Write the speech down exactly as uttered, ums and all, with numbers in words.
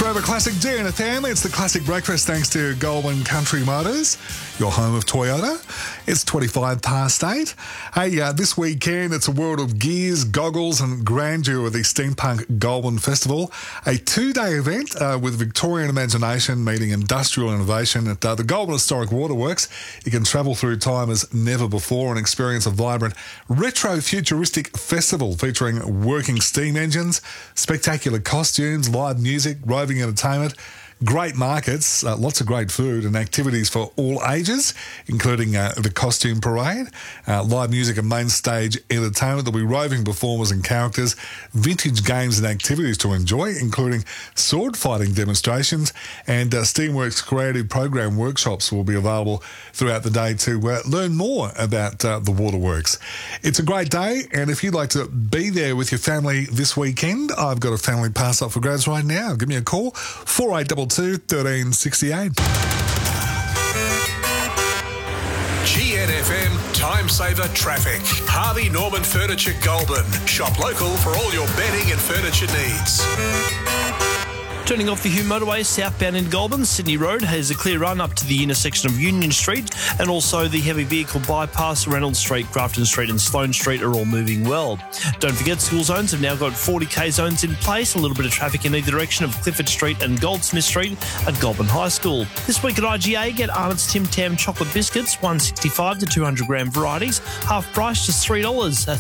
Forever Classic G N F M. It's the Classic Breakfast thanks to Goulburn Country Motors, your home of Toyota. It's twenty-five past eight. Hey, uh, this weekend it's a world of gears, goggles and grandeur with the Steampunk Goulburn Festival, a two-day event uh, with Victorian imagination meeting industrial innovation at uh, the Goulburn Historic Waterworks. You can travel through time as never before and experience a vibrant retro-futuristic festival featuring working steam engines, spectacular costumes, live music, roving entertainment, great markets, uh, lots of great food and activities for all ages, including uh, the costume parade, uh, live music and main stage entertainment. There'll be roving performers and characters, vintage games and activities to enjoy, including sword fighting demonstrations, and uh, Steamworks creative program workshops will be available throughout the day to uh, learn more about uh, the waterworks. It's a great day, and if you'd like to be there with your family this weekend, I've got a family pass up for grabs right now. Give me a call, four eight two two, one three six eight. G N F M Time Saver Traffic. Harvey Norman Furniture Goulburn. Shop local for all your bedding and furniture needs. Turning off the Hume motorway southbound in Goulburn, Sydney Road has a clear run up to the intersection of Union Street, and also the heavy vehicle bypass, Reynolds Street, Grafton Street and Sloane Street are all moving well. Don't forget, school zones have now got forty k zones in place, a little bit of traffic in either direction of Clifford Street and Goldsmith Street at Goulburn High School. This week at I G A, get Arnott's Tim Tam chocolate biscuits, one sixty-five to two hundred gram varieties, half price, just three dollars. That's